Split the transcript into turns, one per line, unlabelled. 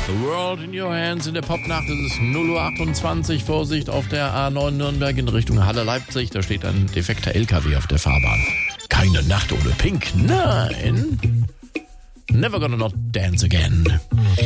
The World in Your Hands in der Popnacht. Es ist 0:28 Uhr. Vorsicht auf der A9 Nürnberg in Richtung Halle Leipzig. Da steht ein defekter LKW auf der Fahrbahn. Keine Nacht ohne Pink. Nein. Never gonna not dance again.